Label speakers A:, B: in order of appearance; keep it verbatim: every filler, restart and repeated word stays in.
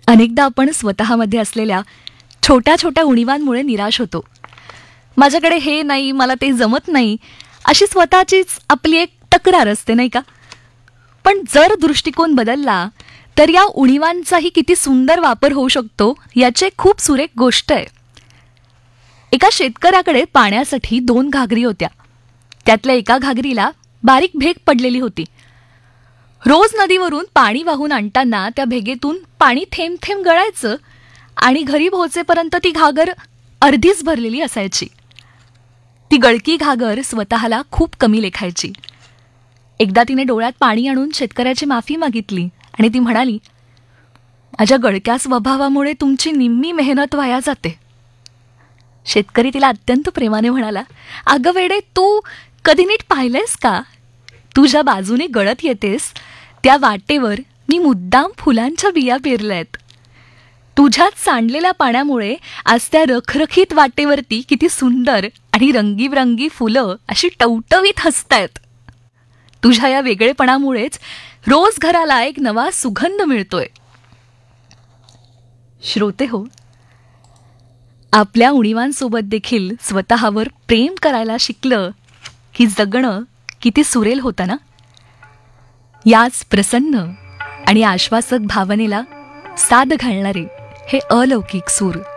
A: अनेकदा आपण स्वतःमध्ये असलेल्या छोट्या छोट्या उणीवांमुळे निराश होतो. माझ्याकडे हे नाही, मला ते जमत नाही, अशी स्वतःचीच आपली एक तक्रार असते, नाही का? पण जर दृष्टिकोन बदलला तर या उणीवांचाही किती सुंदर वापर होऊ शकतो याची एक खूप सुरेख गोष्ट आहे. एका शेतकऱ्याकडे पाण्यासाठी दोन घागरी होत्या. त्यातल्या एका घागरीला बारीक भेग पडलेली होती. रोज नदीवरून पाणी वाहून आणताना त्या भेगेतून पाणी थेंब थेंब गळायचं आणि घरी पोहोचेपर्यंत ती घागर अर्धीच भरलेली असायची. ती गळकी घागर स्वतःला खूप कमी लेखायची. एकदा तिने डोळ्यात पाणी आणून शेतकऱ्याची माफी मागितली आणि ती म्हणाली, माझ्या गळक्या स्वभावामुळे तुमची निम्मी मेहनत वाया जाते. शेतकरी तिला अत्यंत प्रेमाने म्हणाला, अगं वेडे, तू कधी नीट पाहिलंयस का? तुझ्या बाजूने गळत येतेस त्या वाटेवर मी मुद्दाम फुलांच्या बिया पेरल्यात. तुझ्यात सांडलेल्या पाण्यामुळे आज त्या रखरखीत वाटेवरती किती सुंदर आणि रंगीबरंगी फुलं अशी टवटवीत हसतायत. तुझ्या या वेगळेपणामुळेच रोज घराला एक नवा सुगंध मिळतोय. श्रोते हो, आपल्या उणीवांसोबत देखील स्वतःवर प्रेम करायला शिकलं की जगणं किती सुरेल होतं ना. याच प्रसन्न आणि आश्वासक भावनेला साद घालणारे हे अलौकिक सूर